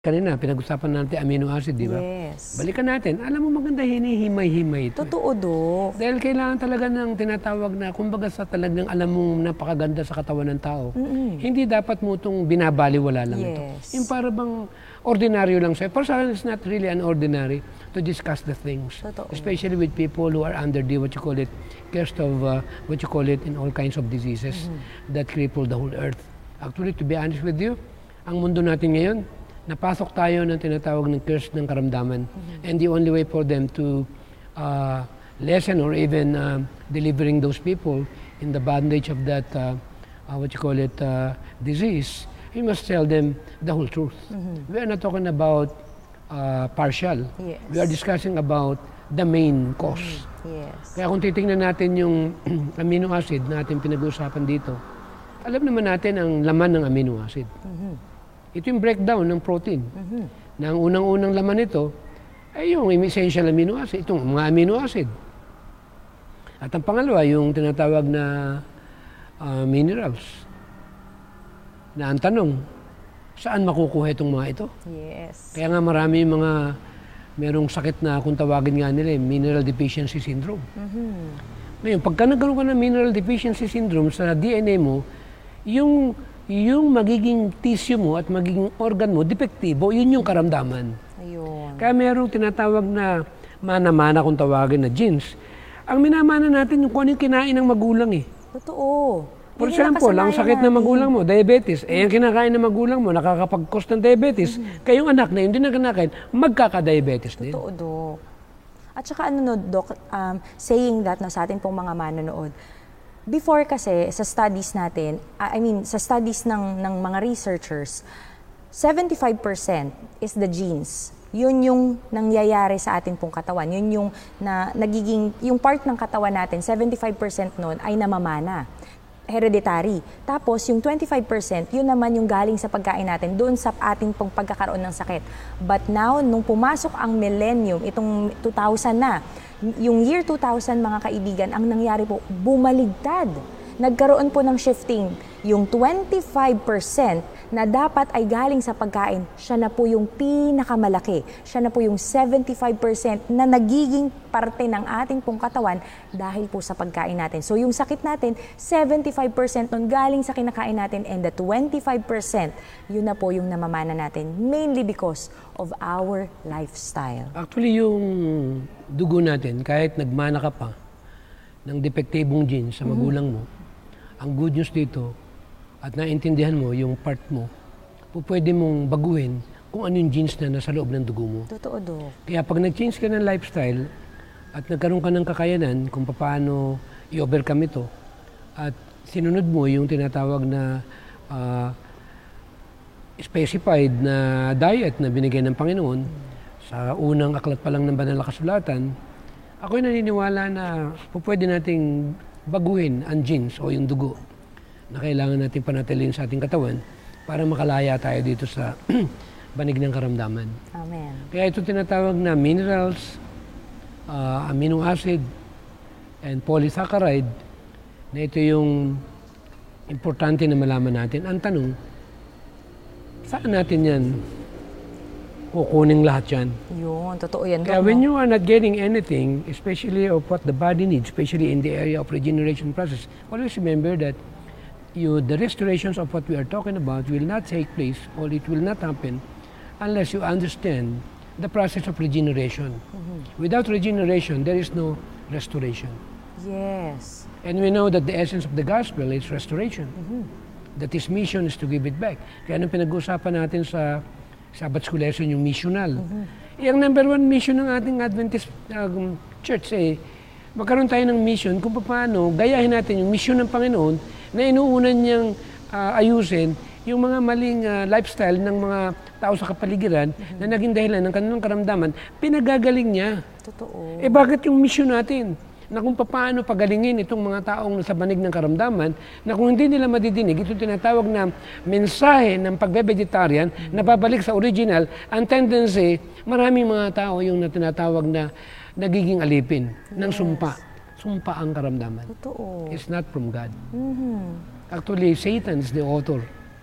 Kanina, pinag-usapan natin amino acid, di ba? Yes. Balikan natin. Alam mo, maganda hinihimay-himay ito. Totoo, Dok. Dahil kailangan talaga ng tinatawag na, kumbaga sa talagang alam mong napakaganda sa katawan ng tao, hindi dapat mo itong binabaliwala lang ito. Yes. Yung para bang ordinaryo lang sa'yo. Para sa akin, it's not really an ordinary to discuss the things. Totoo. Especially with people who are under the, what you call it, cursed of, what you call it, in all kinds of diseases that cripple the whole earth. Actually, to be honest with you, ang mundo natin ngayon, napasok tayo ng tinatawag ng curse ng karamdaman. And the only way for them to lessen or even delivering those people in the bondage of that, what you call it, disease, you must tell them the whole truth. We are not talking about partial. Yes. We are discussing about the main cause. Yes. Kaya kung titingnan natin yung amino acid na ating pinag-uusapan dito, alam naman natin ang laman ng amino acid. Ito yung breakdown ng protein. Na ang unang-unang laman nito ay yung essential amino acid, itong mga amino acid. At ang pangalawa, yung tinatawag na minerals. Na ang tanong, saan makukuha itong mga ito? Yes. Kaya nga marami yung mga merong sakit na kung tawagin nga nila, mineral deficiency syndrome. Ngayon, pagka nagkaroon ka ng mineral deficiency syndrome sa DNA mo, yung magiging tissue mo at magiging organ mo, depektibo, yun yung karamdaman. Ayun. Kaya merong tinatawag na mana-mana kung tawagin na genes. Ang minamana natin yung kung ano yung kinain ng magulang eh. Totoo. For Yun yung example, ang nakasanayan sakit ng natin. magulang mo, diabetes, eh ang kinakain ng magulang mo, nakakapag-cause ng diabetes, kayong anak na yun din na kinakain, magkaka-diabetes din. Totoo, Dok. At saka ano, no, Dok, saying that na sa atin pong mga manonood, before kasi sa studies natin, sa studies ng mga researchers, 75% is the genes. Yun yung nangyayari sa atin pong katawan. Yun yung yung part ng katawan natin, 75% nun ay namamana. Hereditary. Tapos, yung 25%, yun naman yung galing sa pagkain natin, doon sa ating pong pagkakaroon ng sakit. But now, nung pumasok ang millennium, itong 2000 na, yung year 2000, mga kaibigan, ang nangyari po, bumaligtad. Nagkaroon po ng shifting. Yung 25% na dapat ay galing sa pagkain, siya na po yung pinakamalaki. Siya na po yung 75% na nagiging parte ng ating pong katawan dahil po sa pagkain natin. So yung sakit natin, 75% nun galing sa kinakain natin and the 25%, yun na po yung namamana natin. Mainly because of our lifestyle. Actually, yung dugo natin, kahit nagmana ka pa ng depektibong genes sa magulang mo, ang good news dito, at naintindihan mo yung part mo, pwede mong baguhin kung ano yung genes na nasa loob ng dugo mo. Totoo, Dok. Kaya pag nag-change ka ng lifestyle at nagkaroon ka ng kakayanan kung paano i-overcome ito at sinunod mo yung tinatawag na specified na diet na binigay ng Panginoon sa unang aklat pa lang ng banal na kasulatan, ako'y naniniwala na pwede nating baguhin ang genes o yung dugo na kailangan natin panatilin sa ating katawan para makalaya tayo dito sa banig ng karamdaman. Amen. Kaya ito tinatawag na minerals, amino acid, and polysaccharide, na ito yung importante na malaman natin. Ang tanong, saan natin yan kukunin lahat yan? Yun, totoo yan. Kaya Dok, when no? you are not getting anything, especially of what the body needs, especially in the area of regeneration process, always remember that the restorations of what we are talking about will not take place or it will not happen unless you understand the process of regeneration. Without regeneration, there is no restoration. Yes. And we know that the essence of the gospel is restoration. That His mission is to give it back. Kaya nung pinag-uusapan natin sa Sabbath School lesson, yung missional. Yung number one mission ng ating Adventist Church magkaroon tayo ng mission kung paano gayahin natin yung mission ng Panginoon na inuunan niyang ayusin yung mga maling lifestyle ng mga tao sa kapaligiran na naging dahilan ng kanilang karamdaman, pinagagaling niya. Totoo. Bakit yung mission natin? Na kung paano pagalingin itong mga taong nasa banig ng karamdaman, na kung hindi nila madidinig, ito tinatawag na mensahe ng pagbe-vegetarian na babalik sa original, ang tendency, maraming mga tao yung tinatawag na nagiging alipin ng sumpa. Sumpa ang karamdaman. Totoo. It's not from God. Actually, Satan is the author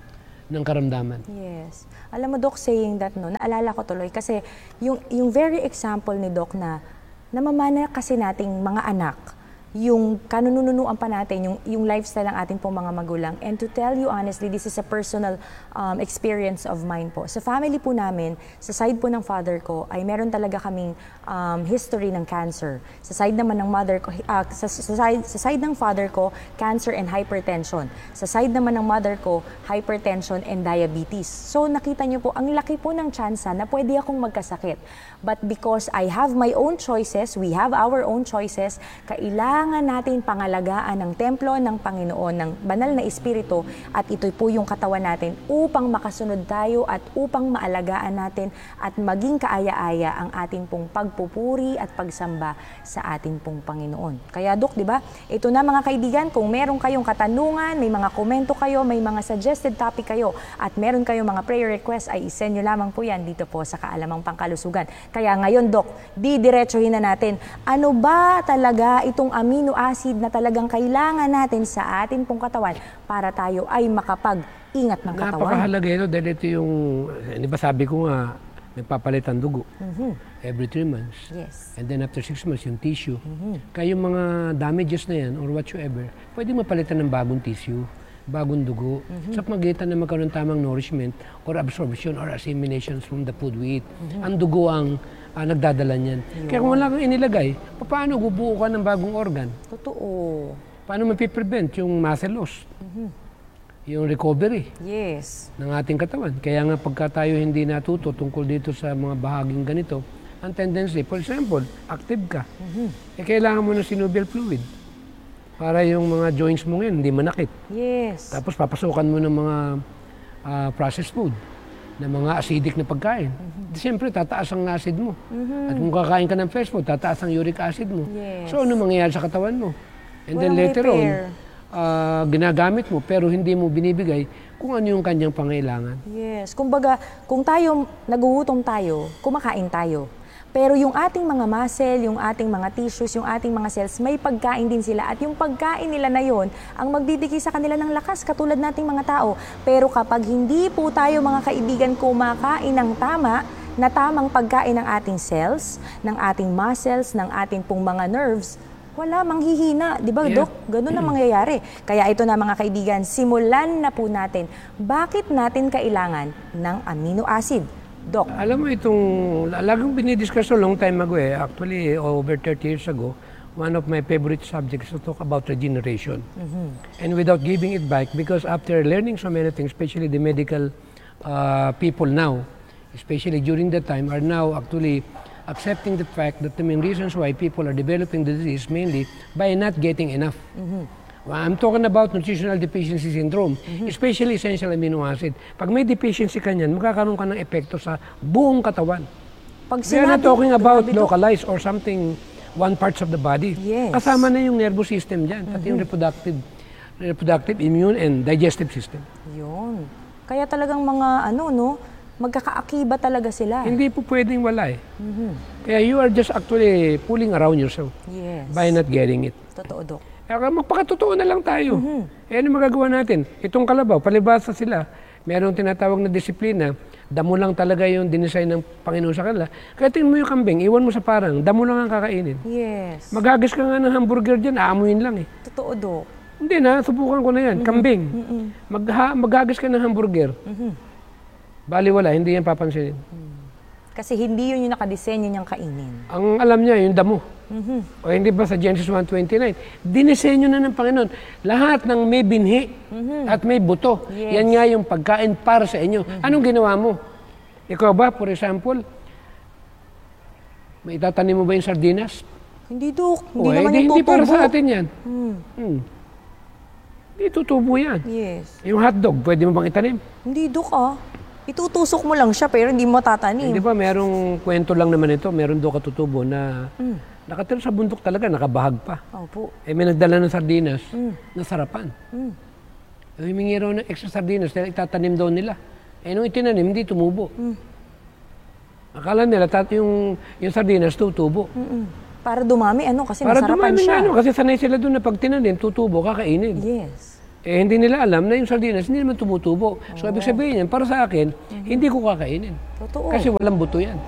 ng karamdaman. Yes. Alam mo, Doc, saying that, no, naalala ko tuloy kasi yung very example ni Doc na namamana kasi nating mga anak, yung kanununuan pa natin, yung lifestyle ng ating pong mga magulang. And to tell you honestly, this is a personal experience of mine po. Sa family po namin, sa side po ng father ko, ay meron talaga kaming history ng cancer. Sa side naman ng mother ko, sa side ng father ko, cancer and hypertension. Sa side naman ng mother ko, hypertension and diabetes. So nakita niyo po, ang laki po ng tsansa na pwede akong magkasakit. But because I have my own choices, we have our own choices, kailangan natin pangalagaan ng templo ng Panginoon, ng banal na espiritu, at ito po yung katawan natin upang makasunod tayo at upang maalagaan natin at maging kaaya-aya ang ating pong pagpupuri at pagsamba sa ating pong Panginoon. Kaya Dok, di ba? Ito na mga kaibigan, kung meron kayong katanungan, may mga komento kayo, may mga suggested topic kayo, at meron kayong mga prayer request, ay isend nyo lamang po yan dito po sa Kaalamang Pangkalusugan. Kaya ngayon, Dok, didiretsuhin na natin, ano ba talaga itong amino acid na talagang kailangan natin sa atin pong katawan para tayo ay makapag-ingat ng katawan? Napakahalaga ito dahil ito yung, di ba sabi ko nga, nagpapalit ang dugo every 3 months. Yes. And then after 6 months, yung tissue. Kaya yung mga damages na yan or whatsoever, pwede mapalitan ng bagong tissue, bagong dugo, sa pagitan na magkaroon tamang nourishment or absorption or assimilation from the food we eat. Ang dugo ang nagdadala niyan. Kaya kung wala kang inilagay, paano bubuo ka ng bagong organ? Totoo. Paano mapiprevent yung muscle loss? Yung recovery ng ating katawan. Kaya nga pagka tayo hindi natuto tungkol dito sa mga bahaging ganito, ang tendency, for example, active ka. Kailangan mo ng synovial fluid para yung mga joints mo ngayon hindi manakit. Yes. Tapos papasukan mo ng mga processed food, ng mga acidic na pagkain. Siyempre, tataas ang acid mo. At kung kakain ka ng fresh food, tataas ang uric acid mo. Yes. So, ano mangyayari sa katawan mo? And then later on, ginagamit mo pero hindi mo binibigay kung ano yung kanyang pangailangan. Yes. Kumbaga, kung tayo, nagugutom tayo, kumakain tayo. Pero yung ating mga muscle, yung ating mga tissues, yung ating mga cells, may pagkain din sila. At yung pagkain nila na yon ang magbibigay sa kanila ng lakas, katulad nating mga tao. Pero kapag hindi po tayo mga kaibigan kumakain ng tama, na tamang pagkain ng ating cells, ng ating muscles, ng ating pong mga nerves, wala, manghihina. Di ba, Dok? Ganun ang mangyayari. Kaya ito na mga kaibigan, simulan na po natin. Bakit natin kailangan ng amino acid? Dok. Alam mo itong, laging binidiscuss a long time ago actually over 30 years ago, one of my favorite subjects to talk about regeneration. And without giving it back, because after learning so many things, especially the medical people now, especially during that time, are now actually accepting the fact that the main reasons why people are developing the disease mainly by not getting enough. I'm talking about nutritional deficiency syndrome, especially essential amino acid. Pag may deficiency ka niyan, magkakaroon ka ng epekto sa buong katawan. We are not talking about localized or something, one parts of the body. Yes. Kasama na yung nervous system dyan, pati yung reproductive, immune, and digestive system. Yun. Kaya talagang mga magkakaakiba talaga sila. Hindi po pwedeng wala eh. Kaya you are just actually pulling around yourself by not getting it. Totoo, Dok. Kaya magpakatotoo na lang tayo. Ano magagawa natin? Itong kalabaw, palibasa sila. Merong tinatawag na disiplina. Damo lang talaga yung dinesign ng Panginoon sa kanila. Kaya tingnan mo yung kambing, iwan mo sa parang, damo lang ang kakainin. Yes. Maghagis ka nga ng hamburger dyan, aamuin lang eh. Totoo, Dok. Hindi na, subukan ko na yan. Kambing. Maghagis ka ng hamburger. Bali wala, hindi yan papansinin. Kasi hindi yun yung nakadesenyo niyang kainin. Ang alam niya, yung damo. O hindi ba sa Genesis 1:29, dinisenyo na ng Panginoon lahat ng may binhi at may buto. Yan nga yung pagkain para sa inyo. Anong ginawa mo? Ikaw ba, for example, may itatanim mo ba yung sardinas? Hindi, Dok. Hindi O, naman yung hindi tutubo. para sa atin yan. Hindi tutubo yan. Yes. Yung hotdog, pwede mo bang itanim? Hindi, Dok, itutusok mo lang siya pero hindi mo tatanim. Hindi ba, merong kwento lang naman ito, meron doon katutubo na nakatira sa bundok talaga, nakabahag pa. Opo. May nagdala ng sardinas, nasarapan. Humingi raw ng extra sardinas dahil itatanim daw nila. Nung itinanim, hindi tumubo. Akala nila, yung sardinas tutubo. Para dumami, kasi para nasarapan dumami siya. Kasi sanay sila doon na pag tinanim, tutubo, kakainin. Yes. Eh, hindi nila alam na yung sardinas hindi naman tumutubo. So, ibig sabihin yan, para sa akin, hindi ko kakainin. Totoo. Kasi walang buto yan.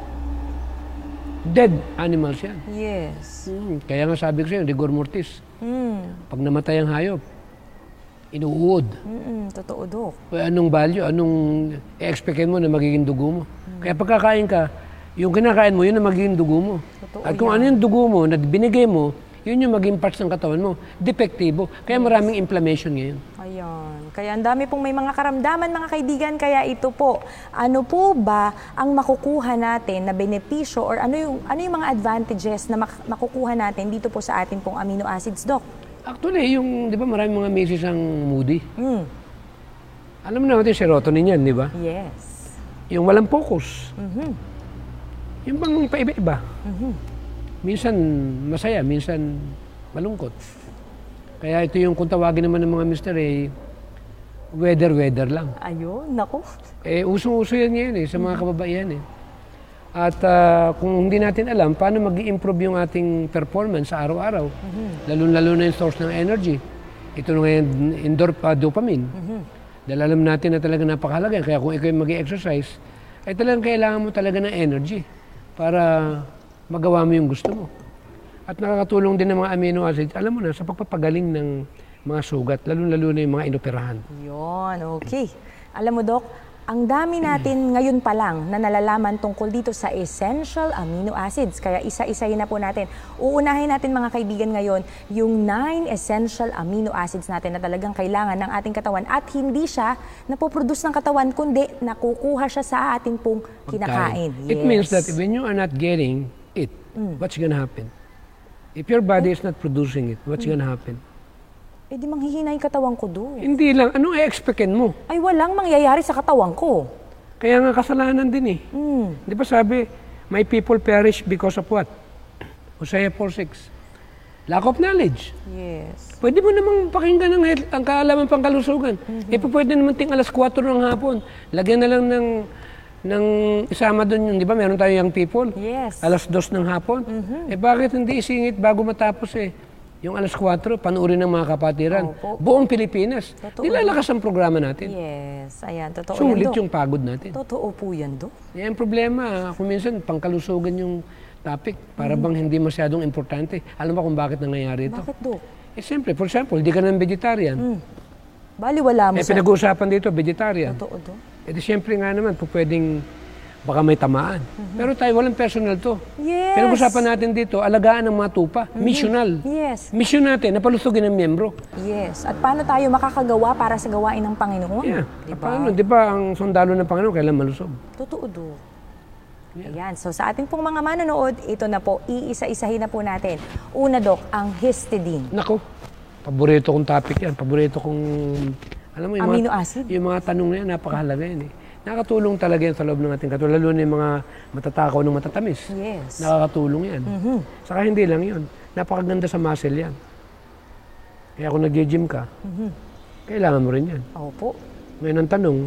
Dead animals yan. Yes. Kaya nga sabi ko sa'yo, rigor mortis. Pag namatay ang hayop, inuud. Totoo, Dok. Anong value, anong i-expectin mo na magiging dugo mo? Kaya pagkakain ka, yung kinakain mo, yun ang magiging dugo mo. Totoo At kung ano yung dugo mo na binigay mo, yun yung maging parts ng katawan mo. Depektibo. Kaya maraming inflammation ngayon. Ayan. Kaya ang dami pong may mga karamdaman, mga kaibigan. Kaya ito po, ano po ba ang makukuha natin na benepisyo or ano yung mga advantages na makukuha natin dito po sa ating pong amino acids, Doc? Actually, yung, di ba maraming mga misis ang moody? Alam mo natin serotonin yan, di ba? Yes. Yung walang focus. Yung bang paiba-iba. Minsan masaya, minsan malungkot. Kaya ito yung kung tawagin naman ng mga mister weather lang. Ayun, naku. Eh, usong-uso yan ngayon sa mga kababaihan At kung hindi natin alam, paano mag-i-improve yung ating performance sa araw-araw, lalo-lalo na yung source ng energy. Ito na ngayon, dopamine. Dahil alam natin na talaga napakahalaga. Kaya kung ikaw mag-i-exercise, ay talagang kailangan mo talaga ng energy para magawa mo yung gusto mo. At nakakatulong din ng mga amino acids, alam mo na, sa pagpapagaling ng mga sugat, lalo-lalo na yung mga inoperahan. Yun, okay. Alam mo, Doc, ang dami natin ngayon pa lang na nalalaman tungkol dito sa essential amino acids. Kaya isa-isahin na po natin. Uunahin natin mga kaibigan ngayon yung 9 essential amino acids natin na talagang kailangan ng ating katawan at hindi siya napoproduce ng katawan kundi nakukuha siya sa ating pong kinakain. Yes. It means that when you are not getting it, what's gonna happen? If your body is not producing it, what's gonna happen? Eh di manghihina yung katawan ko doon. Hindi lang. Anong i-expectin mo? Ay walang mangyayari sa katawan ko. Kaya nga kasalanan din Di ba sabi, my people perish because of what? Hosea 4:6. Lack of knowledge. Yes. Pwede mo namang pakinggan ang kaalaman pang kalusugan. Pwede naman ting alas 4 ng hapon. Lagyan na lang ng isama doon yung, di ba, meron tayo young people. Yes. Alas 2 ng hapon. Eh bakit hindi isingit bago matapos yung alas 4, panuorin ng mga kapatiran. Opo. Buong Pilipinas. Totoo. Nilalakas ang programa natin. Yes. Ayan, totoo Sulit yan, Dok. yung pagod natin. Totoo po yan, Dok. Yan ang problema. Kung minsan, pangkalusugan yung topic. Para bang hindi masyadong importante. Alam mo kung bakit nangyayari ito? Bakit, Dok? Eh siyempre, for example, di ka ng vegetarian. Bali, wala mo Eh pinag-uusapan dito, vegetarian. Totoo, Dok. Eh di siyempre nga naman, pwedeng baka may tamaan. Pero tayo, walang personal to. Yes. Pinag-usapan natin dito, alagaan ng mga tupa. Missional. Yes. Mission natin, napalusugin ng miyembro. Yes. At paano tayo makakagawa para sa gawain ng Panginoon? Yeah. Diba? Paano? Di ba ang sundalo ng Panginoon kailan malusog? Totoo, Dok. Ayan. So sa ating pong mga manonood, ito na po, iisa-isahin na po natin. Una, Dok, ang histidine. Nako, paborito kong topic yan. Paborito kong, alam mo, Amino acid. Yung mga tanong na yan, napakahalaga yan Nakakatulong talaga yan sa loob ng ating katawan. Lalo na yung mga matatakaw ng matatamis. Yes. Nakakatulong yan. Saka hindi lang yun. Napakaganda sa muscle yan. Kaya kung nag-gym ka, kailangan mo rin yan. Opo. Ngayon ang tanong,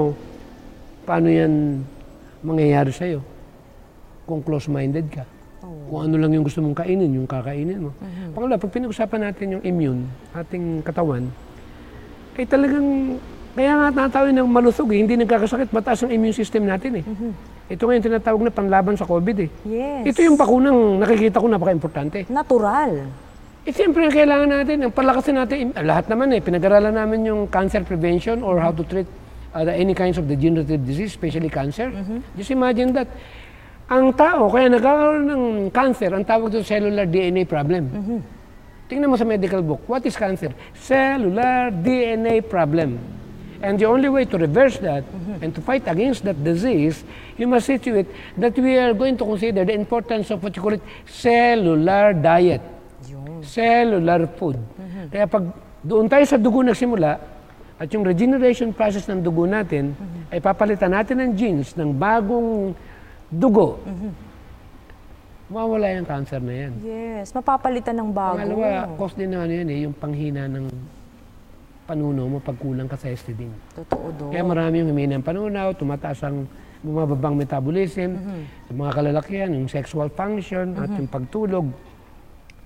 paano yan mangyayari sa'yo? Kung close-minded ka. Kung ano lang yung gusto mong kainin, yung kakainin mo. Pangalawa, pag pinag-usapan natin yung immune, ating katawan, ay talagang, kaya nga natawin ng malusog hindi nagkakasakit, mataas ang immune system natin Ito nga yung tinatawag na panlaban sa COVID Yes. Ito yung bakunang nakikita ko napaka-importante. Natural. Siyempre, kailangan natin, ang palakasin natin, lahat naman pinag-aralan namin yung cancer prevention or how to treat any kinds of degenerative disease, especially cancer. Just imagine that. Ang tao, kaya nagkakaroon ng cancer, ang tawag doon cellular DNA problem. Tingnan mo sa medical book, what is cancer? Cellular DNA problem. And the only way to reverse that and to fight against that disease, you must see to it that we are going to consider the importance of what you call it cellular diet. Cellular food. Kaya pag doon tayo sa dugo nagsimula, at yung regeneration process ng dugo natin, ay papalitan natin ng genes ng bagong dugo, mawawala yung cancer na yan. Yes, mapapalitan ng bago. Pangalawa, cause din na yan yung panghina ng panunaw mo pag kulang ka sa histidine. Totoo, Dok. Kaya marami yung humina ng panunaw, tumataas ang bumababang metabolism, yung mga kalalakihan, yung sexual function, at yung pagtulog.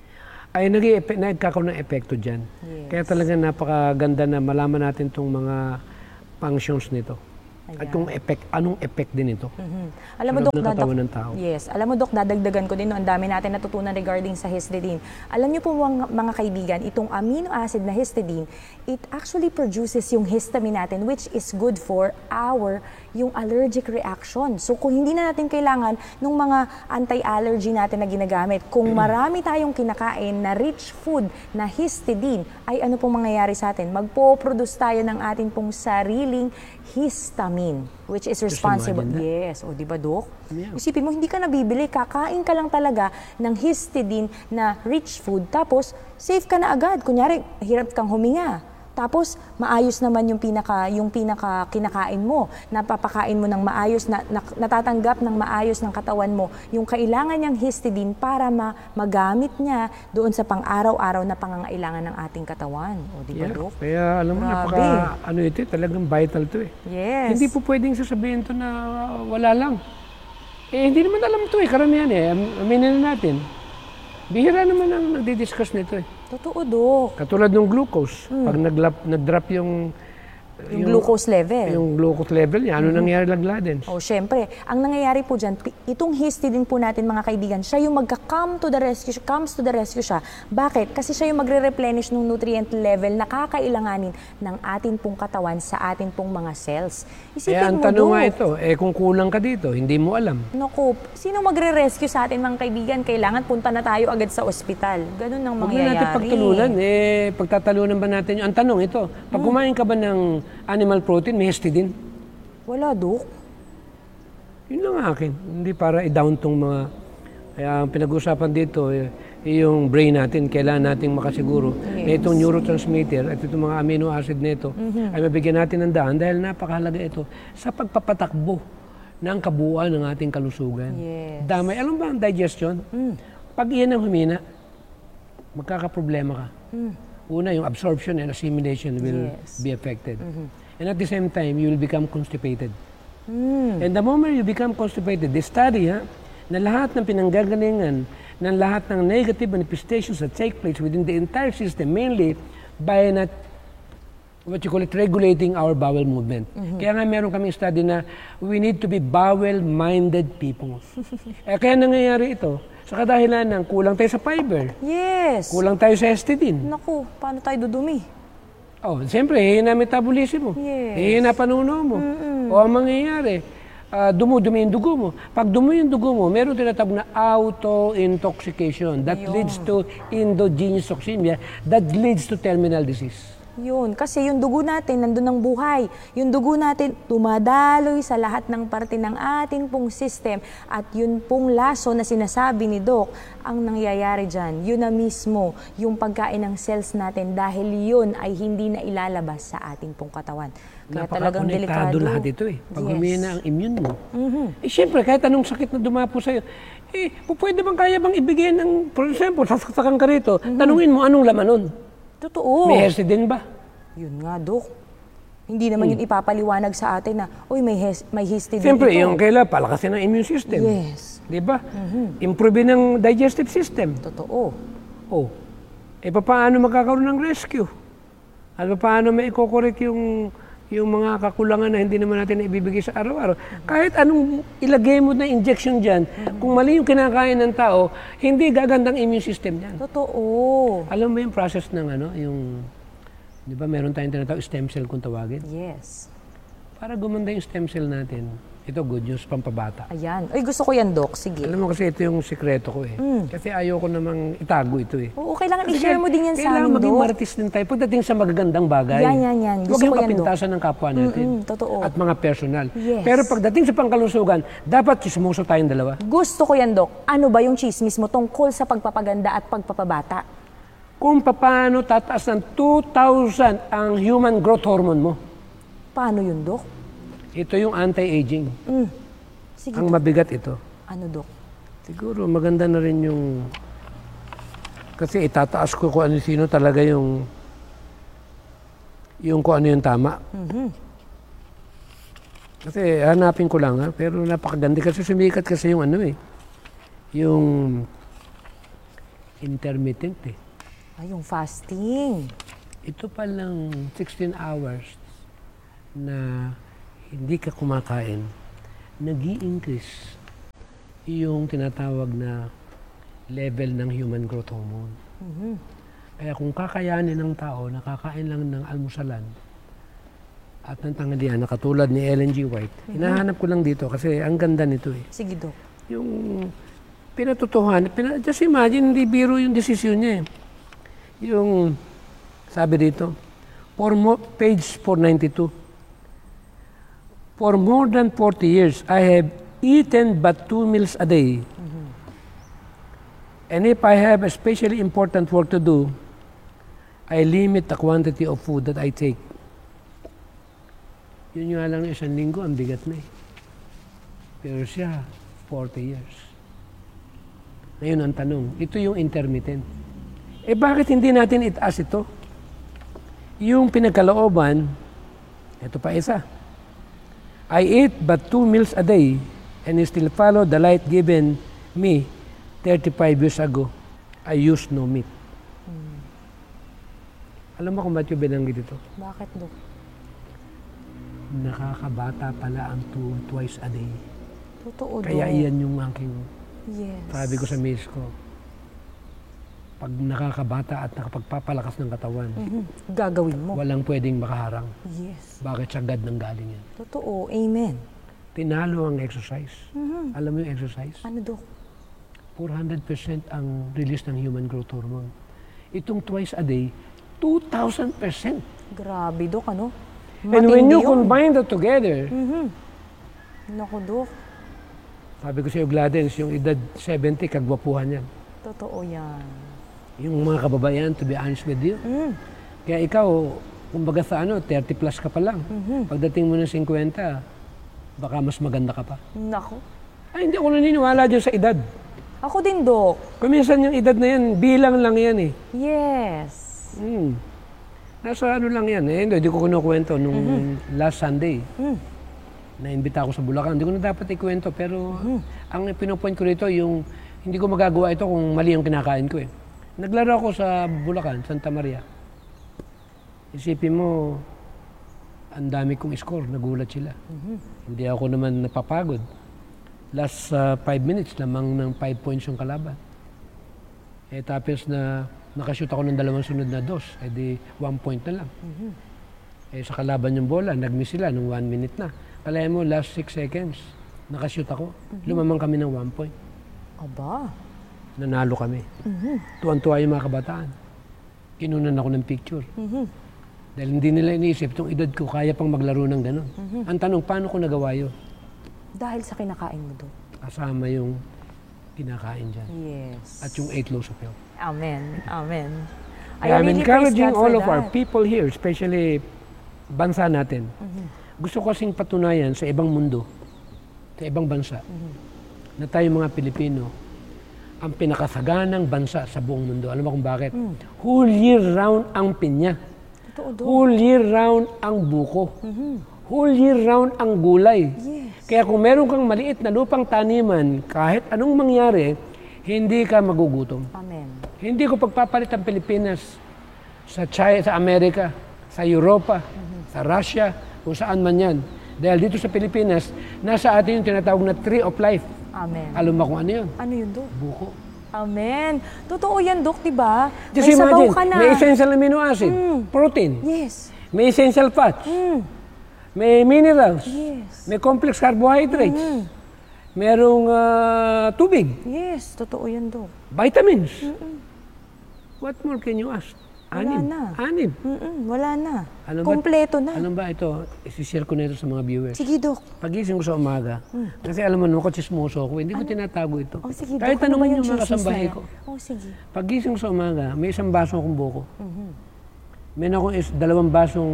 ay nagkakaroon ng epekto dyan. Yes. Kaya talaga napakaganda na malaman natin itong mga functions nito. At kung anong effect din ito. Alam mo, sa loob Dok, ng katawan ng tao. Yes. Alam mo, Dok, dadagdagan ko din, no, ang dami natin natutunan regarding sa histidine. Alam niyo po mga kaibigan, itong amino acid na histidine, it actually produces yung histamine natin, which is good for yung allergic reaction. So kung hindi na natin kailangan ng mga anti-allergy natin na ginagamit, kung marami tayong kinakain na rich food na histidine, ay ano pong mangyayari sa atin? Magpo-produce tayo ng atin pong sariling histamine, which is responsible. Yes. O, di ba, Dok? Yeah. Isipin mo, hindi ka nabibili, kakain ka lang talaga ng histidine na rich food, tapos safe ka na agad. Kunyari, hirap kang huminga. Tapos, maayos naman yung pinaka kinakain mo. Napapakain mo ng maayos, natatanggap ng maayos ng katawan mo yung kailangan niyang histidine para magamit niya doon sa pang-araw-araw na pangangailangan ng ating katawan. O, di ba, Dok? Kaya alam mo, ito, talagang vital to eh. Yes. Hindi po pwedeng sasabihin to na wala lang. Hindi naman alam to eh, karamihan eh. Aminin na natin. Bihira naman ang nagdi-discuss nito eh. Totoo, Dok. Katulad ng glucose. Pag nag-drop yung glucose level. Yung glucose level niya, ano nangyayari lagladen? Oh, syempre. Ang nangyayari po dyan, itong histidine po natin mga kaibigan, siya yung comes to the rescue siya. Bakit? Kasi siya yung magre-replenish ng nutrient level na kakailanganin ng atin pong katawan sa atin pong mga cells. Isipin ang mo, tanong nga Dok. ito, kung kulang ka dito, hindi mo alam. Naku, sino magre-rescue sa atin mga kaibigan? Kailangan punta na tayo agad sa ospital. Ganun ang Huwag mangyayari. na natin pagtulunan. Pagtatalunan ba natin ang tanong ito, pag kumain ka ba ng animal protein, may histidine? Wala, Dok. Yun lang akin. Hindi para i-down tong mga... Kaya ang pinag-usapan dito, yung brain natin, kailangan nating makasiguro na itong neurotransmitter at itong mga amino acid nito ay mabigyan natin ng daan dahil napakahalaga ito sa pagpapatakbo ng kabuuan ng ating kalusugan. Yes. Damay. Alam ba ang digestion? Pag iyan ang humina, magkakaproblema ka. Una, yung absorption and assimilation will be affected. And at the same time, you will become constipated. And the moment you become constipated, they study na lahat ng pinanggagalingan, ng lahat ng negative manifestations that take place within the entire system, mainly by not, regulating our bowel movement. Kaya nga meron kaming study na we need to be bowel-minded people. Kaya nangyayari ito, sa kadahilan ng kulang tayo sa fiber. Yes. Kulang tayo sa histidine. Naku, paano tayo dudumi? Siyempre, hihina metabolism mo. Yes. Hihina panuno mo. O ang mangyayari, dumudumi yung dugo mo. Pag dumi yung dugo mo, meron tinatawag na auto-intoxication. That leads to endogenous toxemia. That leads to terminal disease. Yun, kasi yung dugo natin, nandun ang buhay. Yung dugo natin, tumadaloy sa lahat ng parte ng ating pong system. At yun pong laso na sinasabi ni Doc, ang nangyayari dyan, yun na mismo yung pagkain ng cells natin dahil yun ay hindi na ilalabas sa ating pong katawan. Kaya talagang delikado. Lahat ito eh. Pag humina ang immune mo. Siyempre, kahit anong sakit na dumapo sa'yo, pwede bang kaya bang ibigay ng, for example, sasaksakan ka rito, tanungin mo anong laman nun. Totoo. May histidine ba? Yun nga, Dok. Hindi naman yun ipapaliwanag sa atin na, may histidine Siyempre, ito. yung kailangan palakasin ng immune system. Yes. Di ba? Improve ng digestive system. Totoo. Paano magkakaroon ng rescue? At paano may i-correct yung mga kakulangan na hindi naman natin ibibigay sa araw-araw. Kahit anong ilagay mo na injection dyan, kung mali yung kinakain ng tao, hindi gagandang immune system yan. Totoo. Alam mo yung process ng di ba meron tayong tinatawag stem cell kung tawagin? Yes. Para gumanda yung stem cell natin, ito good news, pampabata. Ayan. Ay, gusto ko yan, Doc. Sige. Alam mo kasi ito yung sikreto ko eh. Kasi ayoko namang itago ito eh. Oo, kailangan i-share mo din yan sa amin, Kailangan maging Doc. marites din tayo pagdating sa magagandang bagay. Yan. Huwag Gusto yung ko yan, Doc. kapintasan ng kapwa natin. Totoo. At mga personal. Yes. Pero pagdating sa pangkalusugan, dapat chismoso tayong dalawa. Gusto ko yan, Doc. Ano ba yung chismis mo tungkol sa pagpapaganda at pagpapabata? Kung paano tataas ng 2,000 ang human growth hormone mo. Paano yun, Doc? Ito yung anti-aging. Sige, Ang Doc. mabigat ito. Ano, Doc? Siguro maganda na rin yung... Kasi itataas ko kung ano sino talaga yung kung ano yung tama. Kasi hanapin ko lang pero napakaganda kasi sumikat kasi yung intermittent eh. Ay, yung fasting. Ito palang 16 hours na hindi ka kumakain, nag-i-increase yung tinatawag na level ng human growth hormone. Kaya kung kakayanin ng tao, nakakain lang ng almusalan at ng tanghalian na katulad ni Ellen G. White, hinahanap ko lang dito kasi ang ganda nito eh. Sige, Dok. Yung pinatutuhan, just imagine, hindi biro yung desisyon niya eh. Yung, sabi dito, page 492, for more than 40 years, I have eaten but 2 meals a day. And if I have especially important work to do, I limit the quantity of food that I take. Yun nga lang, isang linggo, ang bigat na eh. Pero siya, 40 years. Ngayon ang tanong, ito yung intermittent. Eh bakit hindi natin itaas ito? Yung pinagkalooban, ito pa isa. I eat but 2 meals a day and still follow the light given me 35 years ago. I used no meat. Alam mo kung ba't yung binanggit ito? Bakit, Dok? Nakakabata pala ang twice a day. Totoo, Dok. Kaya iyan yung aking, Yes. sabi ko sa miss ko, pag nakakabata at nakapagpapalakas ng katawan, Gagawin mo. walang pwedeng makaharang. Yes. Bakit sagad ng galing yan? Totoo. Amen. Tinalo ang exercise. Alam mo yung exercise? Ano, Dok? 400% ang release ng human growth hormone. Itong twice a day, 2,000%. Grabe, Dok, ano? And when Matindi you yun. combine that together, Naku, Dok. sabi ko sa iyo, Gladys, yung edad 70, kagwapuhan yan. Totoo yan. Yung mga kababayan, to be honest with you. Kaya ikaw, kumbaga sa 30 plus ka pa lang. Pagdating mo ng 50, baka mas maganda ka pa. Naku. Ay, hindi ako naniniwala dyan sa edad. Ako din, Dok. Kuminsan yung edad na yan, bilang lang yan eh. Yes. Nasa lang yan eh. Hindi ko kinukwento nung last Sunday. Naimbita ako sa Bulacan. Hindi ko na dapat ikwento pero ang pinupoint ko rito yung hindi ko magagawa ito kung mali yung kinakain ko eh. Naglaro ako sa Bulacan, Santa Maria. Isipin mo, ang dami kong score, nagulat sila. Hindi ako naman napapagod. Last 5 minutes, lamang ng 5 points yung kalaban. Eh tapos na nakashoot ako ng 2 sunod na dos, eh di 1 point na lang. Eh sa kalaban yung bola, nag-miss sila nung 1 minute na. Kalahin mo, last 6 seconds, nakashoot ako. Lumamang kami ng 1 point. Aba. Nanalo kami. Tuwan-tuwa yung mga kabataan. Kinunan ako ng picture. Dahil hindi nila iniisip, itong edad ko, kaya pang maglaro ng gano'n. Ang tanong, paano ko nagawa yun? Dahil sa kinakain mo, Dok. Kasama yung kinakain dyan. Yes. At yung 8 loaves of health. Amen. Amen. Kaya I'm really encouraging praise God all for of our that. people here, especially bansa natin. Gusto ko kasing patunayan sa ibang mundo, sa ibang bansa, na tayo mga Pilipino, ang pinakasaganang bansa sa buong mundo. Alam mo kung bakit? Whole year round ang pinya. Totoo, Dok. Whole year round ang buko. Whole year round ang gulay. Yes. Kaya kung meron kang maliit na lupang taniman, kahit anong mangyari, hindi ka magugutom. Amen. Hindi ko pagpapalit ang Pilipinas sa China, sa Amerika, sa Europa, sa Russia, kung saan man yan. Dahil dito sa Pilipinas, nasa atin yung tinatawag na tree of life. Amen. Alam mo kung ano yun? Ano yun, Dok? Buko. Amen. Totoo yan, Dok, di ba? Just May sabaw imagine, ka na. may essential amino acid, protein, Yes. may essential fats, may minerals, Yes. may complex carbohydrates, merong tubig, Yes. Totoo yan, Dok. vitamins. What more can you ask? Wala na. Anib. Wala na. Ano ba- Kompleto na. Ano ba ito? Isishare ko na ito sa mga viewers. Sige, Dok. Pagising ko sa umaga, kasi alam mo naman ko, chismoso ako, hindi ko tinatago ito. Oh, sige, Kahit Dok. Ano ba tanongin yung yung mga chismis na kasambahay yan? ko. Oh, sige. Pagising ko sa umaga, may isang baso akong buko. Meron akong 2 basong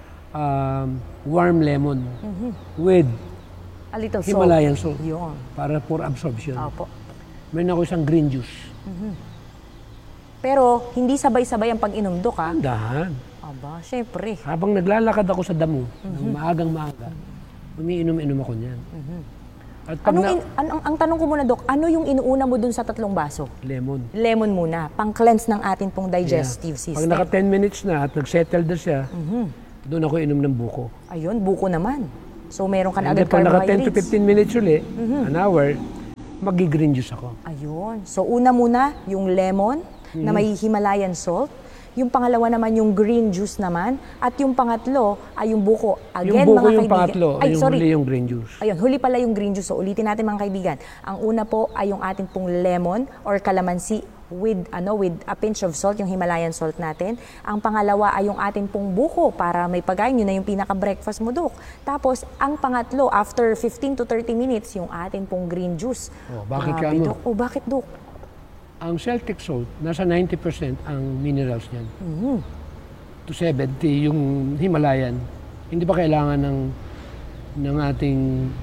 warm lemon with A little salt. Himalayan salt Yun. para for absorption. Opo. Meron ako isang green juice. Pero, hindi sabay-sabay ang pag-inom, Dok, ha? Dahan. Aba, syempre. Habang naglalakad ako sa damo, ng maagang maaga, umiinom-inom ako niyan. At pag Ang tanong ko muna, Dok, ano yung inuuna mo dun sa 3 baso? lemon. Lemon muna, pang-cleanse ng atin pong digestive Pag system. naka 10 minutes na at nag-settle na siya, doon ako inom ng buko. Ayun, buko naman. So, meron ka na And agad then pag naka 10 to carbohydrates. 15 minutes uli, an hour, mag-green juice ako. Ayun. So, una muna, yung lemon na may Himalayan salt. Yung pangalawa naman, yung green juice naman. At yung pangatlo ay yung buko. Again, Yung buko mga yung kaibigan. pangatlo, yung sorry. huli yung green juice. Ayun, huli pala yung green juice. So, ulitin natin mga kaibigan. Ang una po ay yung ating pong lemon or calamansi with a pinch of salt, yung Himalayan salt natin. Ang pangalawa ay yung ating pong buko para may pagkain, yun na yung pinaka-breakfast mo, Dok. Tapos, ang pangatlo, after 15 to 30 minutes, yung ating pong green juice. Oh, bakit ka Grabe, ano? Dok. Oh, bakit, Dok? Ang Celtic salt, nasa 90% ang minerals niyan. To 70 yung Himalayan. Hindi ba kailangan ng ating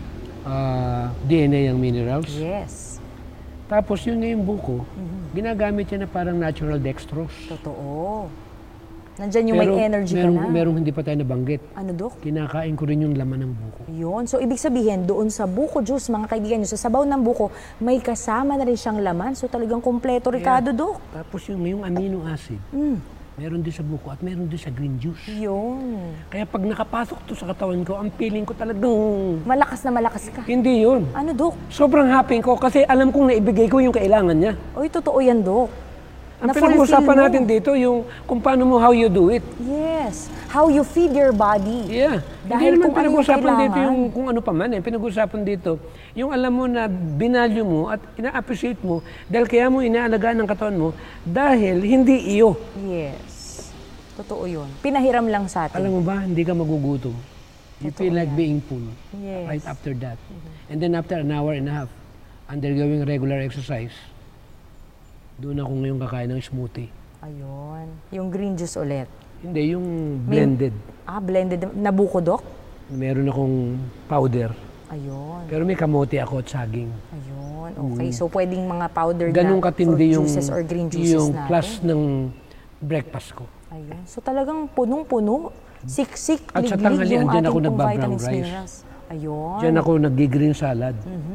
DNA ang minerals? Yes. Tapos yun na yung buko, ginagamit niya na parang natural dextrose. Totoo. Nandyan yung may energy ka na. Merong hindi pa tayo nabanggit. Ano, Dok? Kinakain ko rin yung laman ng buko. Yun. So, ibig sabihin, doon sa buko juice, mga kaibigan nyo, sa sabaw ng buko, may kasama na rin siyang laman. So, talagang kompleto, Ricardo, Dok. Tapos yung amino acid, meron din sa buko at meron din sa green juice. Yun. Kaya pag nakapasok to sa katawan ko, ang feeling ko talagang Malakas na malakas ka. hindi yun. Ano, Dok? Sobrang happy ko kasi alam kong naibigay ko yung kailangan niya. Oy, totoo yan, Dok. Ang Na-fulfill pinag-uusapan mo. natin dito, yung kung paano mo, how you do it. Yes. How you feed your body. Yeah. Dahil Hindi naman kung ano yung pinag-uusapan dito kailangan. yung kung ano pa man eh. Pinag-uusapan dito, yung alam mo na binalyo mo at ina-appreciate mo dahil kaya mo inaalagaan ng katawan mo dahil hindi iyo. Yes. Totoo yun. Pinahiram lang sa atin. Alam mo ba, hindi ka magugutom. You feel like being full Yes. right after that. And then after an hour and a half, undergoing regular exercise, doon ako ngayon kakain ng smoothie. Ayun. Yung green juice ulit. Hindi, yung blended. Blended na buko, Dok? Meron akong powder. Ayun. Pero may kamote ako at saging. Ayun. Okay. So, pwedeng mga powder Ganun na katindi fruit yung, juices or green juices yung natin. plus ng breakfast ko. Ayun. So, talagang punong-puno. Siksik, At sa liglig tanghalian, yung dyan ako ating pong nagbabrown vitamins, rice. minerals. Ayun. Diyan ako nag-green salad.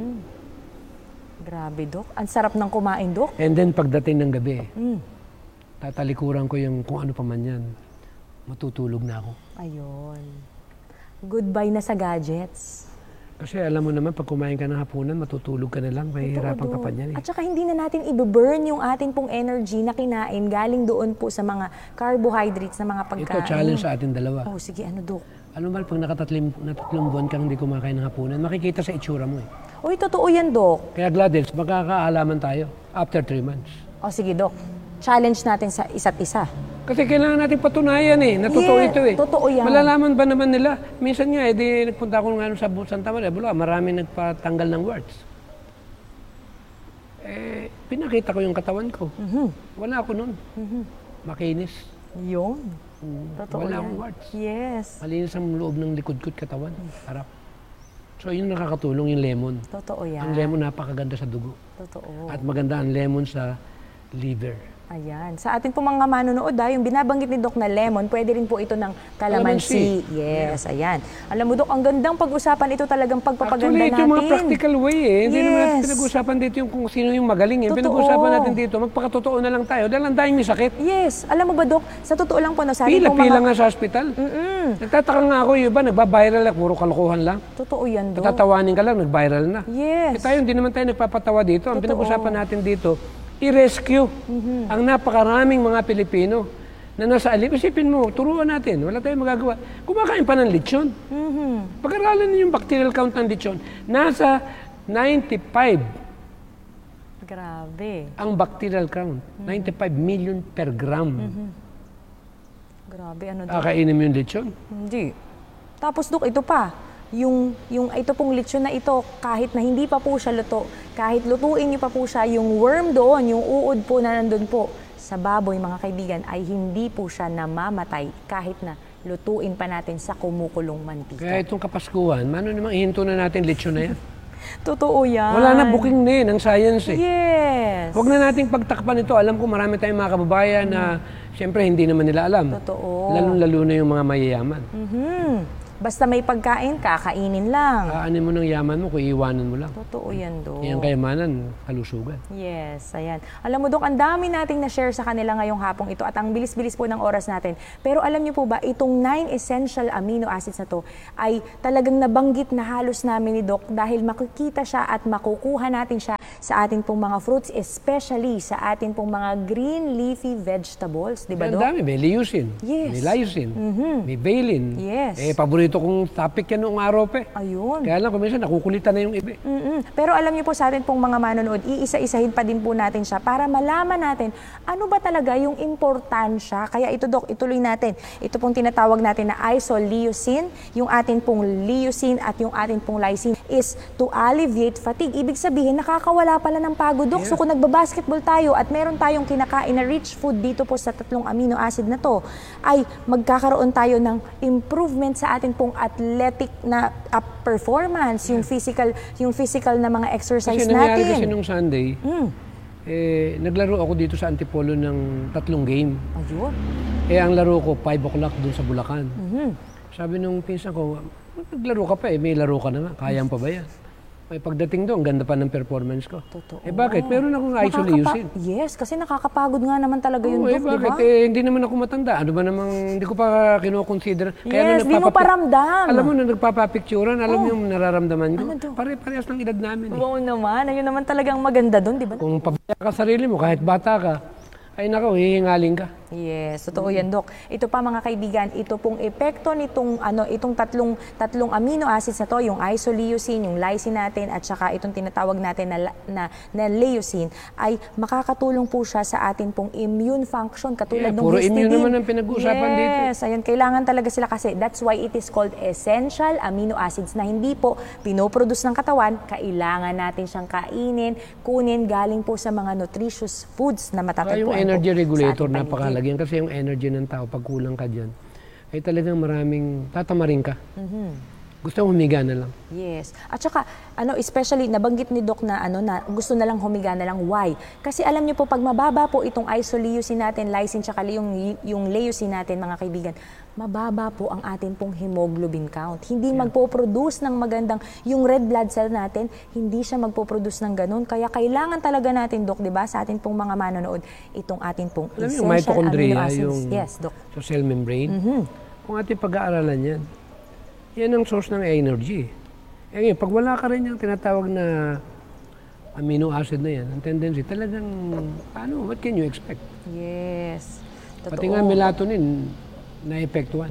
Grabe, Dok. Ang sarap ng kumain, Dok. And then pagdating ng gabi, tatalikuran ko yung kung ano pa man yan. Matutulog na ako. Ayun. Goodbye na sa gadgets. Kasi alam mo naman, pag kumain ka ng hapunan, matutulog ka na lang. Mahihirapan ka pa niyan eh. At saka hindi na natin i-burn yung ating pong energy na kinain galing doon po sa mga carbohydrates na mga pagkain. Ito, challenge sa atin dalawa. Oh, sige, ano, Dok? Alam mo ba, pag natatlong buwan kang hindi kumakain ng hapunan, makikita sa itsura mo eh. Uy, totoo yan, Dok. Kaya Gladys, magkakaalaman tayo after 3 months. O, sige, Dok. Challenge natin sa isa't isa. Kasi kailangan natin patunayan eh, na totoo Yeah, ito eh. totoo yan. Malalaman ba naman nila? Minsan nga, nagpunta ako nga sa Santa Maria, marami nagpatanggal ng warts. Pinakita ko yung katawan ko. Wala ako nun. Makinis. Yun. Totoo Wala yan. akong warts. Yes. Malinis ang loob ng likod ko't katawan. Harap. So yun nakakatulong yung lemon. Totoo yan. Ang lemon napakaganda sa dugo. Totoo. At maganda ang lemon sa liver. Ayan. Sa ating po mga manonood, yung binabanggit ni Doc na lemon, pwede rin po ito ng calamansi. Yes, ayan. Alam mo, Doc, ang gandang pag-usapan ito talagang pagpapaganda Actually, ito natin. yung mga practical way eh. Hindi naman natin Yes. pinag-usapan dito yung kung sino yung magaling eh. Totoo. Pinag-usapan natin dito, magpakatotoo na lang tayo dahil ang daming may sakit. Yes. Alam mo ba, Doc, sa totoo lang po, no, sa ating pong Pila-pila mga... nga sa hospital. Nagtataka nga ako, yung iba, nagbabiral lang, puro kalokohan lang. Totoo yan, Doc. Natatawanin ka lang, nag-viral na. Yes. Eh tayo, hindi naman tayo nagpapatawa dito. Ang Totoo. pinag-usapan natin dito, i-rescue ang napakaraming mga Pilipino na nasa alip. Isipin mo, turuan natin, wala tayong magagawa. Kumakain pa ng lechon. Pag-aralan niyo yung bacterial count ng lechon. Nasa 95 Grabe. ang bacterial count. 95 million per gram. Grabe, ano, Doc? Kakainin mo yung lechon. Hindi. Tapos, Doc, ito pa. Yung ito pong lechon na ito, kahit na hindi pa po siya luto, kahit lutuin niyo pa po siya, yung worm doon, yung uod po na nandun po sa baboy, mga kaibigan, ay hindi po siya namamatay kahit na lutuin pa natin sa kumukulong mantika. Kaya itong Kapaskuhan, mano namang ihinto na natin lechon na yan. Totoo yan. Wala na booking na yun, ang science eh. Yes. Huwag na nating pagtakpan ito. Alam ko marami tayong mga kababayan na siyempre hindi naman nila alam. Totoo. Lalo-lalo na yung mga mayayaman. Basta may pagkain, kakainin lang. Aanin mo ng yaman mo kung iiwanan mo lang. Totoo yan, Dok. Yung kayamanan, kalusugan. Yes, ayan. Alam mo, Dok, ang dami nating na-share sa kanila ngayong hapong ito at ang bilis-bilis po ng oras natin. Pero alam niyo po ba, itong 9 essential amino acids na to ay talagang nabanggit na halos namin ni Doc dahil makikita siya at makukuha natin siya sa ating pong mga fruits, especially sa ating pong mga green leafy vegetables. Di ba, Doc? Ang dami. May leucine, Yes. may lysine, may valine. Yes. Paborito kong topic yan noong araw pa. Ayun. Kaya lang, kung minsan nakukulitan na yung iba. Pero alam niyo po sa atin pong mga manonood, iisa-isahin pa din po natin siya para malaman natin ano ba talaga yung importansya. Kaya ito, Doc, ituloy natin. Ito pong tinatawag natin na isoleucine, yung atin pong leucine at yung atin pong lysine is to alleviate fatigue. Ibig sabihin, nakakawala pala ng pagod, Doc. So kung nagbabasketball tayo at meron tayong kinakain na rich food dito po sa 3 amino acid na to, ay magkakaroon tayo ng improvement sa atin pong athletic na performance, yung physical na mga exercise Kasi nangyari natin. kasi nung Sunday, naglaro ako dito sa Antipolo ng 3 game. Ayun. Ang laro ko, 5 o'clock dun sa Bulacan. Sabi nung pinsan ko, naglaro ka pa may laro ka na nga, kayang pa ba yan? May pagdating doon, ganda pa ng performance ko. Totoo. Bakit? Meron akong isoleucine. Yes, kasi nakakapagod nga naman talaga yun, Doc, bakit? di ba? Hindi naman ako matanda. Ano ba namang, hindi ko pa kinoconsider. Yes, di mo paramdam. Alam mo, na nagpapapicturean, alam mo yung nararamdaman ko. Ano, Doc? Pare-parehas ng edad namin. Oo naman, ayun naman talagang maganda doon, di ba? Kung pabaya ka sarili mo, kahit bata ka, ay nako, hihingaling ka. Yes, totoo yan, Doc. Ito pa mga kaibigan, ito pong epekto nitong itong tatlong amino acids na to, yung isoleucine, yung lysine natin at saka itong tinatawag natin na leucine ay makakatulong po siya sa atin pong immune function katulad ng puro histidine. immune naman ang pinag-uusapan dito. Yes, ayun, kailangan talaga sila kasi that's why it is called essential amino acids na hindi po pinoproduce ng katawan, kailangan natin siyang kainin, kunin galing po sa mga nutritious foods na matatagpuan Yung energy po regulator, sa ating napakalagyan. Kasi yung energy ng tao, pag kulang ka dyan, ay talagang maraming tatamarin ka. Gusto mo humiga na lang. Yes. At saka, especially, nabanggit ni Doc na, na gusto na lang humiga na lang. Why? Kasi alam niyo po, pag mababa po itong isoleucine natin, lysine, tsaka yung leucine natin, mga kaibigan, mababa po ang atin pong hemoglobin count. Hindi magpo-produce ng magandang, yung red blood cell natin, hindi siya magpo-produce ng ganun. Kaya kailangan talaga natin, Doc, di ba, sa atin pong mga manonood, itong ating pong alam essential yung mitochondria, amino acids. yung Yes, Doc. sa cell membrane, kung ating pag-aaralan yan, yan ang source ng energy. Ngayon, pag wala ka rin yung tinatawag na amino acid na yan, ang tendency talagang, what can you expect? Yes. Totoo. Pati nga melatonin, na-epektuhan.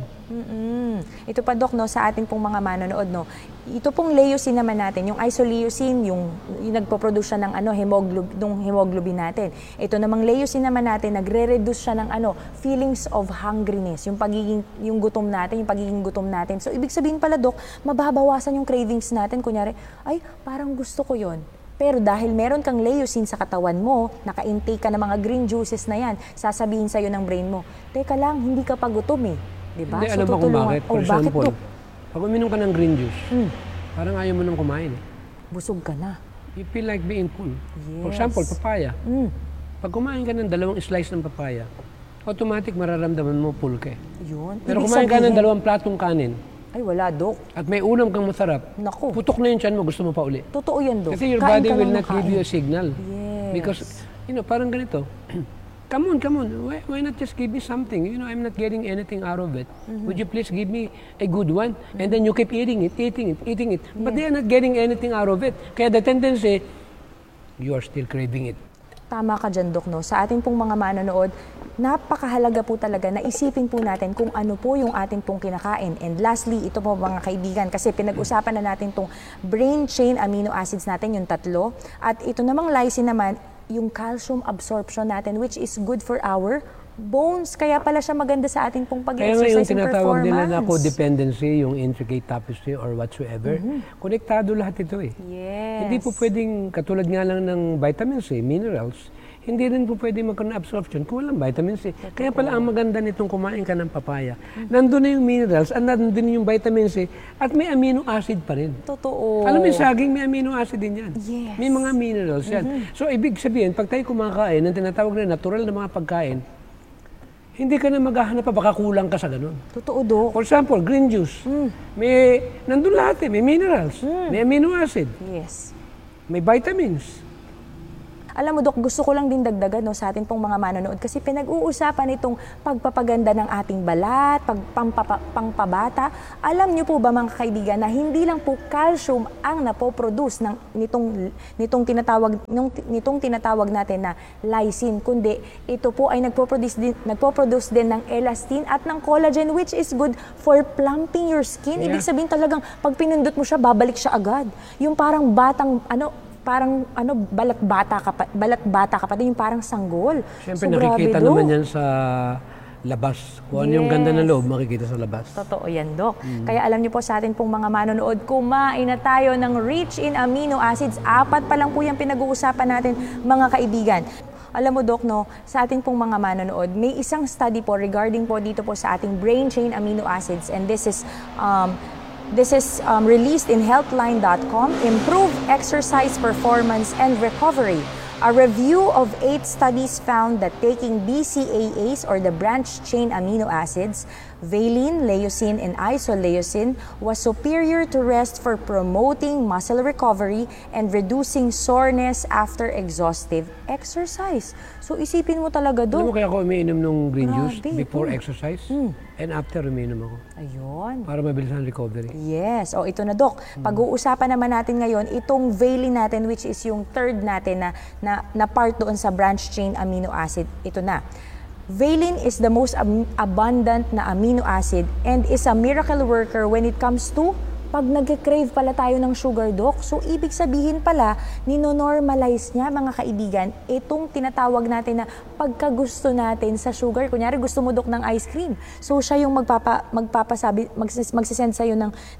Ito pa, Doc, sa ating pong mga manonood, ito pong leucine naman natin, yung isoleucine, yung nagpo-produce siya ng hemoglobin natin. Ito namang leucine naman natin, nagre-reduce siya ng feelings of hungriness, yung gutom natin, yung pagiging gutom natin. So, ibig sabihin pala, Doc, mababawasan yung cravings natin. Kunyari, ay, parang gusto ko yon. Pero dahil meron kang leucine sa katawan mo, naka-intake ka ng mga green juices na yan, sasabihin sa'yo ng brain mo, teka lang, hindi ka pa gutom eh. Diba? Hindi, alam mo kung bakit. For example, Doc? pag uminom ka ng green juice, parang ayaw mo nang kumain eh. Busog ka na. You feel like being full. Yes. For example, papaya. Pag kumain ka ng 2 slice ng papaya, automatic mararamdaman mo full ka eh. Yun. Pero Ibig kumain ka ng sabihin, 2 platong kanin, ay, wala, Doc. at may ulam kang masarap, Naku. putok na yung tiyan mo, gusto mo pa uli. Totoo yan, Doc. Kasi your Kain body ka will lang not ng give you a kain. signal. Yes. Because, parang ganito, come on, why not just give me something? I'm not getting anything out of it. Would you please give me a good one? And then you keep eating it. But they are not getting anything out of it. Kaya the tendency, you are still craving it. Tama ka dyan, Doc, Sa ating pong mga manonood, napakahalaga po talaga na isipin po natin kung ano po yung ating pong kinakain. And lastly, ito po mga kaibigan, kasi pinag-usapan na natin tong brain chain amino acids natin, yung 3. At ito namang lysine naman, yung calcium absorption natin, which is good for our bones. Kaya pala siya maganda sa ating pong Kaya nga pag-exercise yung and tinatawag performance. nila na codependency, yung intricate tapestry or whatsoever, konektado lahat ito eh. Yes. Hindi po pwedeng, katulad nga lang ng vitamins C, minerals, hindi rin po pwedeng magkaroon ng absorption kung walang vitamin C. Kaya pala ang maganda nitong kumain ka ng papaya, nandun na yung minerals at nandun yung vitamin C at may amino acid pa rin. Totoo. Alam mo yung saging, may amino acid din yan. Yes. May mga minerals yan. So ibig sabihin, pag tayo kumakain ng tinatawag na natural na mga pagkain, hindi ka na maghahanap pa, baka kulang ka sa ganun. Totoo, Dok. For example, green juice. Nandun lahat may minerals, may amino acid, Yes. may vitamins. Alam mo, Dok, gusto ko lang din dagdagan no, sa atin pong mga manonood kasi pinag-uusapan itong pagpapaganda ng ating balat, pangpabata. Alam niyo po ba mga kaibigan na hindi lang po calcium ang napoproduce nitong tinatawag natin na lysine, kundi ito po ay nagpo-produce din ng elastin at ng collagen, which is good for plumping your skin. Yeah. Ibig sabihin talagang pag pinindot mo siya, babalik siya agad. Yung parang balat bata ka pa din, yung parang sanggol. Siyempre, So, nakikita grabe, naman Dok. yan sa labas. Kung ano yung ganda ng loob, makikita sa labas. Totoo yan, Dok. Kaya alam niyo po sa atin pong mga manonood, kumain na tayo ng rich in amino acids. 4 pa lang po yung pinag-uusapan natin, mga kaibigan. Alam mo, Dok, no, sa ating pong mga manonood, may isang study po regarding po dito po sa ating brain chain amino acids, and this is released in healthline.com, Improve Exercise Performance and Recovery. A review of 8 studies found that taking BCAAs, or the branched chain amino acids, valine, leucine, and isoleucine, was superior to rest for promoting muscle recovery and reducing soreness after exhaustive exercise. So isipin mo talaga, Alam mo Dok. kaya ako umiinom ng green juice Grabe. before exercise and after umiinom ako Ayun. para mabilis ang recovery. Yes. O ito na, Dok. Pag-uusapan naman natin ngayon itong valine natin, which is yung third natin na part doon sa branched chain amino acid. Ito na. Valine is the most abundant na amino acid and is a miracle worker when it comes to pag nag-crave pala tayo ng sugar, Dok. So, ibig sabihin pala, nino-normalize niya, mga kaibigan, itong tinatawag natin na pagkagusto natin sa sugar. Kunyari, gusto mo, Dok, ng ice cream. So, siya yung magsisend sa'yo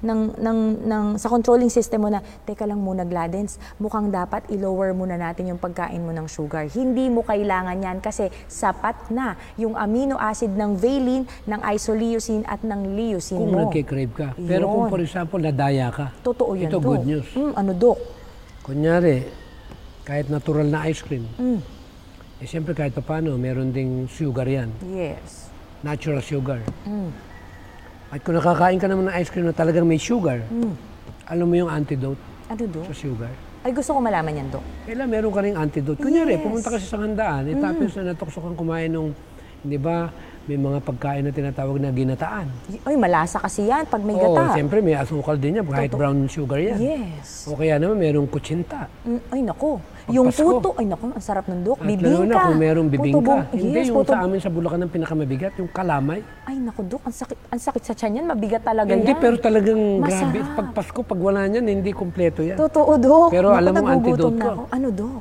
sa controlling system mo na, teka lang muna, Gladens, mukhang dapat i-lower muna natin yung pagkain mo ng sugar. Hindi mo kailangan yan kasi sapat na yung amino acid ng valine, ng isoleucine at ng leucine Kung mo. nagkikrave ka. Pero kung Yun. for example, nadaya ka. Totoo yan, Ito, Dok. good news. Ano, Dok? Kunyari, kahit natural na ice cream, siyempre kahit pa paano, meron ding sugar yan. Yes. Natural sugar. At kung nakakain ka naman ng ice cream na talagang may sugar, alam mo yung antidote Ano, Dok? sa sugar? Ay, gusto ko malaman yan, Dok. Kailan meron ka ring antidote. Kunyari, Yes. pumunta ka sa isang handaan, tapos na natokso kang kumain nung, di ba, may mga pagkain na tinatawag na ginataan. Ay, malasa kasi yan pag may Oo, gata. siyempre may asukal din yan, kahit brown sugar yan. Yes. O kaya naman merong kutsinta. Ay, nako. Yung Pasko. puto, ay nako, ang sarap ng, Dok. At lalo Bibingka. na kung merong bibingka. Hindi Yes, yung puto. sa amin sa Bulacan ng pinakamabigat, yung kalamay. Ay, nako, Dok. Ang sakit sa tiyan yan. Mabigat talaga Hindi, yan. pero talagang Masarap. grabe. Pag Pasko, pag wala niyan, hindi kompleto yan. Totoo, Dok. Pero Naku, alam mo, nagugutom antidote na ko. ako. Ano, Dok?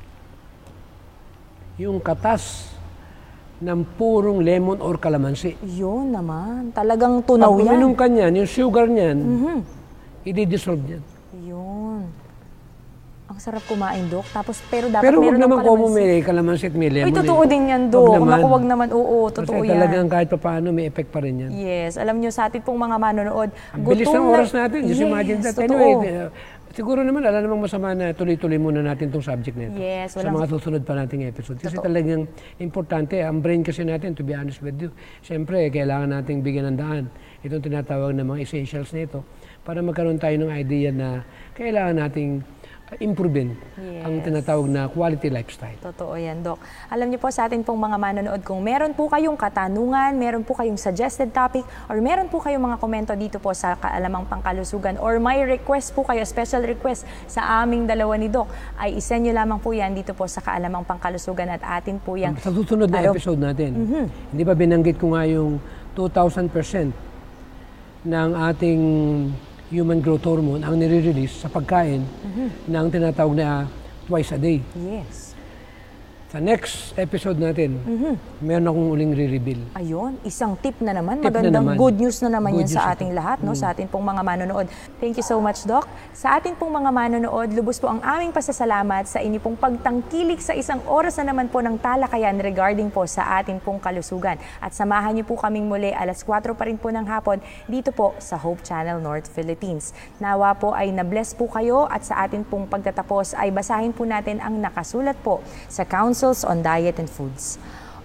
Yung katas ng purong lemon or kalamansi. Yun naman. Talagang tunaw Pag yan. uminom ka niyan, yung sugar niyan, i-dissolve niyan. Yun. Ang sarap kumain, Dok. Tapos, pero dapat Pero huwag meron ng naman kung kalamansi. may kalamansi at may lemon. Ay, totoo din yan, Dok. Wag naman. Oo, totoo Kasi yan. talagang kahit pa paano, may effect pa rin yan. Yes. Alam nyo, sa atin pong mga manonood, Ang bilis ng oras natin. Just imagine that. Totoo. Anyway, siguro naman, alam namang masama na tuloy-tuloy muna natin itong subject na ito. Yes, Sa mga susunod pa nating episode. Kasi talagang importante, ang brain kasi natin, to be honest with you, siyempre, kailangan nating bigyan ng daan itong tinatawag na mga essentials na ito para magkaroon tayo ng idea na kailangan nating improvein ang tinatawag na quality lifestyle. Totoo yan, Dok. Alam niyo po sa atin pong mga manonood, kung meron po kayong katanungan, meron po kayong suggested topic, or meron po kayong mga komento dito po sa Kaalamang Pangkalusugan, or may request po kayo, special request sa aming dalawa ni Doc, ay isend nyo lamang po yan dito po sa Kaalamang Pangkalusugan at atin po yan. Sa susunod na episode natin, hindi ba binanggit ko nga yung 2,000% ng ating human growth hormone ang nire-release sa pagkain ng tinatawag na twice a day. Yes. Sa next episode natin, meron akong uling re-reveal. Ayun, isang tip na naman. Tip na Magandang naman. good news na naman Good yan sa news ating lahat, no? Sa ating pong mga manonood. Thank you so much, Doc. Sa ating pong mga manonood, lubos po ang aming pasasalamat sa inyo pong pagtangkilik sa isang oras na naman po ng talakayan regarding po sa ating pong kalusugan. At samahan niyo po kaming muli 4:00 pa rin po ng hapon dito po sa Hope Channel North Philippines. Nawa po ay na-bless po kayo at sa ating pong pagtatapos ay basahin po natin ang nakasulat po sa Councils on Diet and Foods.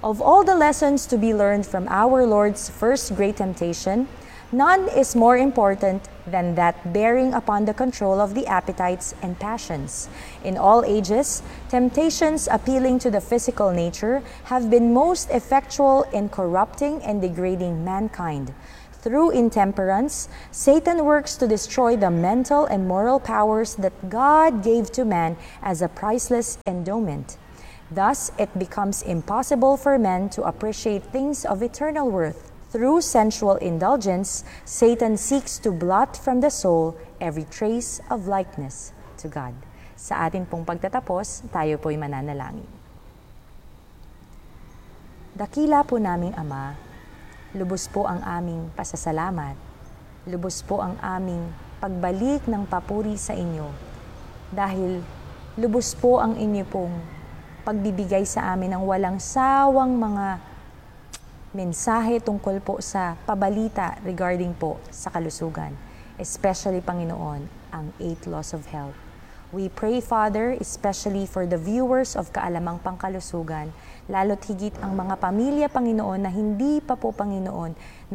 Of all the lessons to be learned from our Lord's first great temptation, none is more important than that bearing upon the control of the appetites and passions. In all ages, temptations appealing to the physical nature have been most effectual in corrupting and degrading mankind. Through intemperance, Satan works to destroy the mental and moral powers that God gave to man as a priceless endowment. Thus, it becomes impossible for men to appreciate things of eternal worth. Through sensual indulgence, Satan seeks to blot from the soul every trace of likeness to God. Sa atin pong pagtatapos, tayo po'y mananalangin. Dakila po naming Ama, lubos po ang aming pasasalamat, lubos po ang aming pagbalik ng papuri sa inyo, dahil lubos po ang inyo pong pagbibigay sa amin ng walang sawang mga mensahe tungkol po sa pabalita regarding po sa kalusugan. Especially, Panginoon, ang 8 laws of health. We pray, Father, especially for the viewers of Kaalamang Pangkalusugan, lalo't higit ang mga pamilya, Panginoon, na hindi pa po, Panginoon,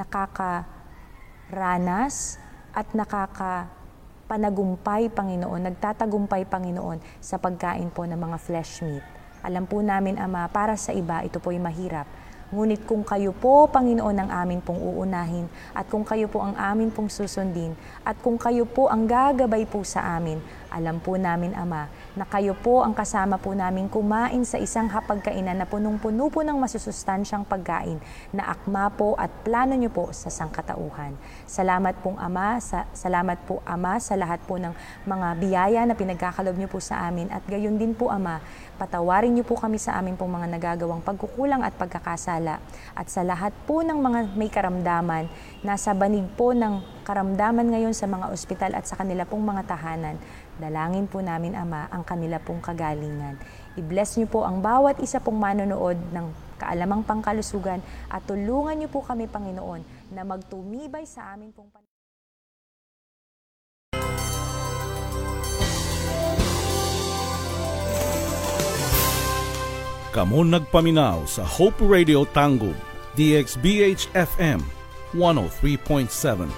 nakakaranas at nakakapanagumpay, Panginoon, nagtatagumpay, Panginoon, sa pagkain po ng mga flesh meat. Alam po namin, Ama, para sa iba, ito po'y mahirap. Ngunit kung kayo po, Panginoon, ang amin pong uunahin, at kung kayo po ang amin pong susundin, at kung kayo po ang gagabay po sa amin, alam po namin, Ama, na kayo po ang kasama po namin kumain sa isang hapagkainan na punong-puno po ng masusustansyang pagkain na akma po at plano niyo po sa sangkatauhan. Salamat pong Ama, salamat po Ama sa lahat po ng mga biyaya na pinagkakalob niyo po sa amin, at gayon din po, Ama, patawarin niyo po kami sa amin pong mga nagagawang pagkukulang at pagkakasala, at sa lahat po ng mga may karamdaman, nasa banig po ng karamdaman ngayon sa mga ospital at sa kanila pong mga tahanan, dalangin po namin, Ama, ang kanila pong kagalingan. I-bless niyo po ang bawat isa pong manonood ng Kaalamang Pangkalusugan, at tulungan niyo po kami, Panginoon, na magtumibay sa amin pong Kamo nagpaminaw sa Hope Radio Tangub, DXBH FM 103.7.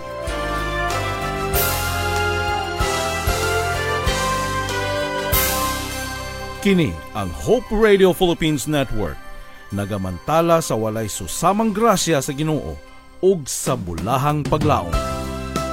Kini ang Hope Radio Philippines Network, nagamantala sa walay susamang grasya sa Ginoo ug sa bulahang paglaom.